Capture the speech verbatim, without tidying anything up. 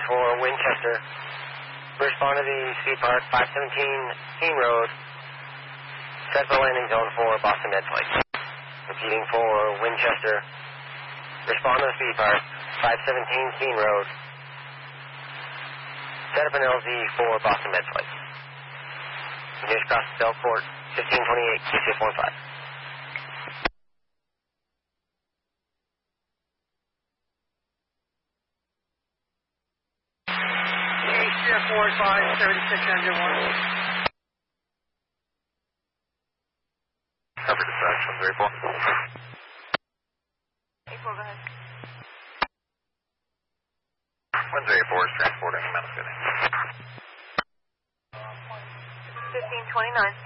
for Winchester. Respond to the speed park, five seventeen Keene Road. Set for landing zone for Boston Med Flight. Repeating for Winchester. Respond to the speed park, five seventeen Keene Road. Set up an L Z for Boston Med Flight. Continuous cross Delport, fifteen twenty-eight, Q six one five. four five, thirty-six engine one. Cover dispatch, one zero four. eight four, go ahead. one zero four is transporting Mount Sydney. fifteen twenty-nine.